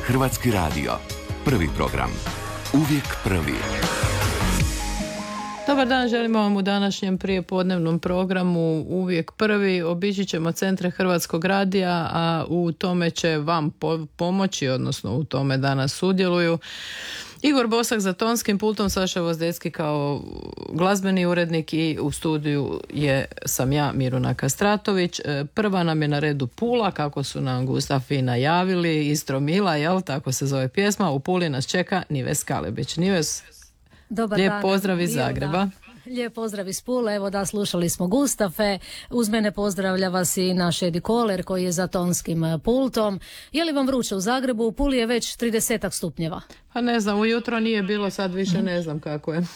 Hrvatski radio. Prvi program. Uvijek prvi. Dobar dan, želimo vam u današnjem prijepodnevnom programu Uvijek prvi. Obići ćemo centre Hrvatskog radija, a u tome će vam pomoći, odnosno u tome danas sudjeluju Igor Bosak za tonskim pultom, Saša Vozdecki kao glazbeni urednik i u studiju sam ja, Miruna Kastratović. Prva nam je na redu Pula, kako su nam Gustav i najavili, Istro Mila, jel, tako se zove pjesma. U Puli nas čeka Nives Kalebić. Nives, lijep pozdrav iz Zagreba. Lijep pozdrav iz Pule, evo da, slušali smo Gustafe, uz mene pozdravlja vas i naš Edi Koler koji je za tonskim pultom. Je li vam vruće u Zagrebu? U Puli je već 30 stupnjeva. Pa ne znam, ujutro nije bilo, sad više ne znam kako je.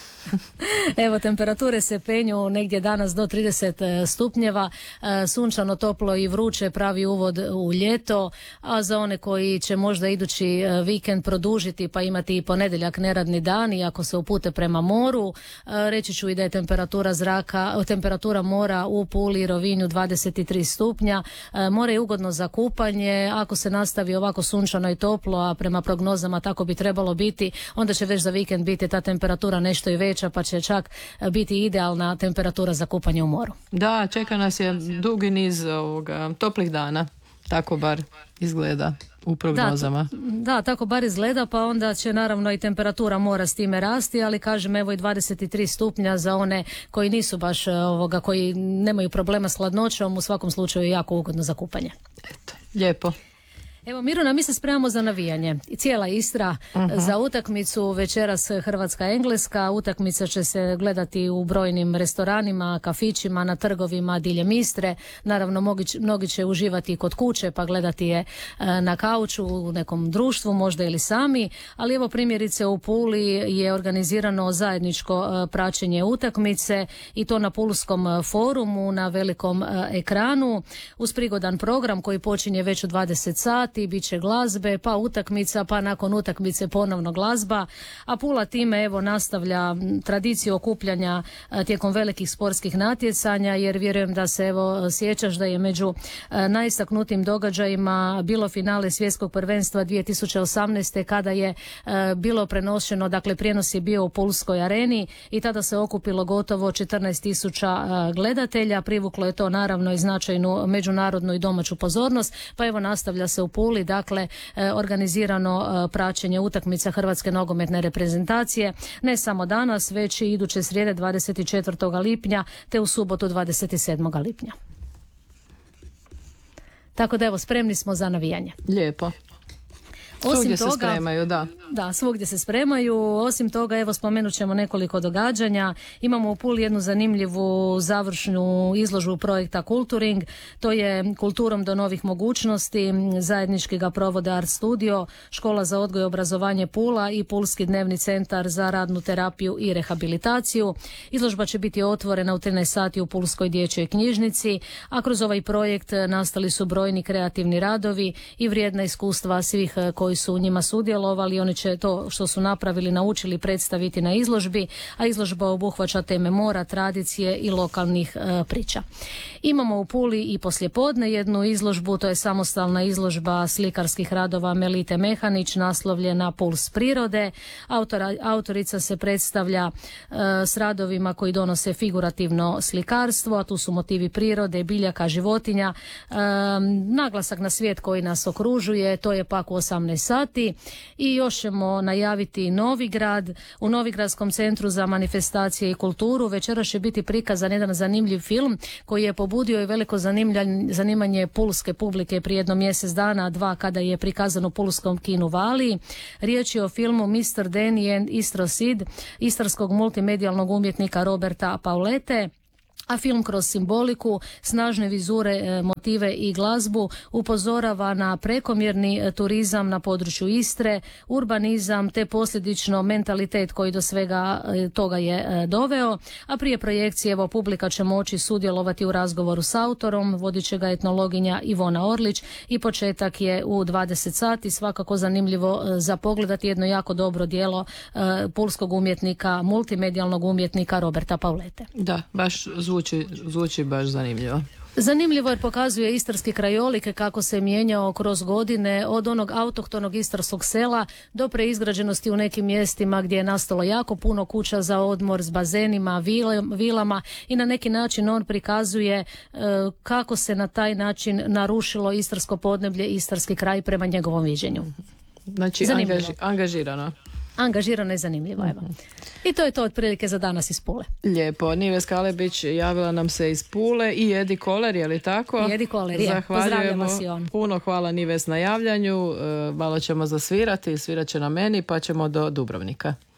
Evo, temperature se penju negdje danas do 30 stupnjeva, sunčano, toplo i vruće, pravi uvod u ljeto, a za one koji će možda idući vikend produžiti pa imati i ponedjeljak neradni dan i ako se upute prema moru, reći ću i da je temperatura mora u Puli i Rovinju 23 stupnja. More je ugodno za kupanje, ako se nastavi ovako sunčano i toplo, a prema prognozama tako bi trebalo biti, onda će već za vikend biti ta temperatura nešto i veća, pa će čak biti idealna temperatura za kupanje u moru. Da, čeka nas je dugi niz toplih dana, tako bar izgleda u prognozama. Da, tako bar izgleda, pa onda će naravno i temperatura mora s time rasti, ali kažem, evo i 23 stupnja za one koji nisu baš koji nemaju problema s hladnoćom, u svakom slučaju je jako ugodno za kupanje. Eto, lijepo. Evo, Miruna, mi se spremamo za navijanje. I cijela Istra za utakmicu večeras Hrvatska-Engleska. Utakmica će se gledati u brojnim restoranima, kafićima, na trgovima diljem Istre. Naravno, mnogi će uživati kod kuće pa gledati je na kauču u nekom društvu, možda ili sami. Ali evo, primjerice u Puli je organizirano zajedničko praćenje utakmice i to na Pulskom forumu na velikom ekranu uz prigodan program koji počinje već u 20 sati. Bit će glazbe, pa utakmica, pa nakon utakmice ponovno glazba, a Pula time evo nastavlja tradiciju okupljanja tijekom velikih sportskih natjecanja, jer vjerujem da se evo sjećaš da je među najistaknutijim događajima bilo finale svjetskog prvenstva 2018. kada je bilo prenošeno, dakle prijenos je bio u Pulskoj areni i tada se okupilo gotovo 14.000 gledatelja, privuklo je to naravno i značajnu međunarodnu i domaću pozornost, pa evo nastavlja se u Puli, dakle organizirano praćenje utakmica Hrvatske nogometne reprezentacije, ne samo danas, već i iduće srijede 24. lipnja te u subotu 27. lipnja. Tako da evo, spremni smo za navijanje. Lijepo. Svugdje se spremaju, da. Da, svugdje se spremaju. Osim toga, evo, spomenut ćemo nekoliko događanja. Imamo u Puli jednu zanimljivu završnu izložbu projekta Kulturing. To je Kulturom do novih mogućnosti. Zajednički ga provode Art Studio, Škola za odgoj i obrazovanje Pula i Pulski dnevni centar za radnu terapiju i rehabilitaciju. Izložba će biti otvorena u 13 sati u Pulskoj dječjoj knjižnici, a kroz ovaj projekt nastali su brojni kreativni radovi i vrijedna iskustva svih koji su u njima sudjelovali. Oni će to što su napravili, naučili predstaviti na izložbi, a izložba obuhvaća teme mora, tradicije i lokalnih priča. Imamo u Puli i poslijepodne jednu izložbu, to je samostalna izložba slikarskih radova Melite Mehanić, naslovljena Puls prirode. Autorica se predstavlja s radovima koji donose figurativno slikarstvo, a tu su motivi prirode, biljaka, životinja. Naglasak na svijet koji nas okružuje, to je pak u 18 sati. I još ćemo najaviti Novigrad. U Novigradskom centru za manifestacije i kulturu večeras će biti prikazan jedan zanimljiv film koji je pobudio i veliko zanimanje pulske publike prije jedno mjesec dana, dva, kada je prikazan u pulskom kinu Valiji. Riječ je o filmu Mr. Danny and Istro Sid istarskog multimedijalnog umjetnika Roberta Paulete. A film kroz simboliku, snažne vizure, motive i glazbu upozorava na prekomjerni turizam na području Istre, urbanizam te posljedično mentalitet koji do svega toga je doveo. A prije projekcije evo publika će moći sudjelovati u razgovoru s autorom, vodit će ga etnologinja Ivona Orlić i početak je u 20 sati. Svakako zanimljivo za pogledati jedno jako dobro djelo pulskog umjetnika, multimedijalnog umjetnika Roberta Paulete. Da, baš zvuči baš zanimljivo. Zanimljivo jer pokazuje istarski krajolik kako se mijenjao kroz godine od onog autohtonog istarskog sela do preizgrađenosti u nekim mjestima gdje je nastalo jako puno kuća za odmor s bazenima, vilama i na neki način on prikazuje kako se na taj način narušilo istarsko podneblje, istarski kraj prema njegovom viđenju. Znači angažirano. Angažirano i zanimljivo, evo. I to je to otprilike za danas iz Pule. Lijepo. Nives Kalebić javila nam se iz Pule i Edi Koler, je li tako? Edi Koler, je. Pozdravljamo si on. Puno hvala Nives na javljanju. Malo ćemo zasvirati, svirat će na meni pa ćemo do Dubrovnika.